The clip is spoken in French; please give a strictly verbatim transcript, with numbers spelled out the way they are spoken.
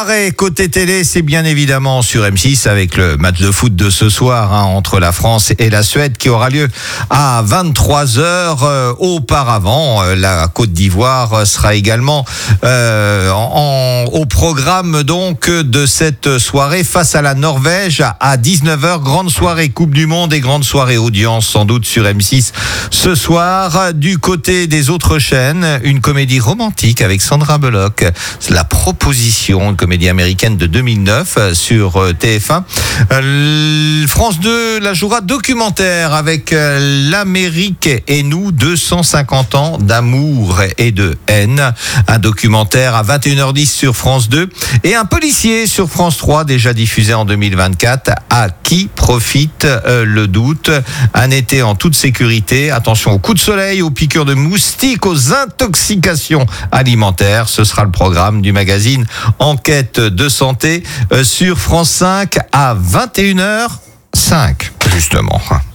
Et côté télé, c'est bien évidemment sur M six avec le match de foot de ce soir hein, entre la France et la Suède qui aura lieu à vingt-trois heures. Euh, auparavant, euh, la Côte d'Ivoire sera également euh, en, en, au programme donc de cette soirée face à la Norvège à dix-neuf heures. Grande soirée Coupe du Monde et grande soirée audience sans doute sur M six ce soir. Du côté des autres chaînes, une comédie romantique avec Sandra Bullock. C'est La Proposition, une comédie américaine de deux mille neuf sur T F un. Euh, France deux la jouera documentaire avec L'Amérique et nous, deux cent cinquante ans d'amour et de haine. Un documentaire à vingt et une heures dix sur France deux et un policier sur France trois déjà diffusé en deux mille vingt-quatre. À qui profite euh, le doute? Un été en toute sécurité. Attention aux coups de soleil, aux piqûres de moustiques, aux intoxications alimentaires. Ce sera le programme du magazine Enquête de santé sur France cinq à vingt et une heures cinq, justement.